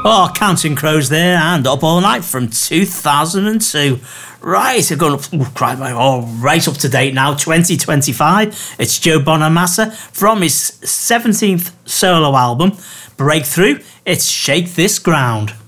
Oh, Counting Crows there and Up All Night from 2002. Right, we're going right up to date now, 2025. It's Joe Bonamassa from his 17th solo album, Breakthrough. It's Shake This Ground.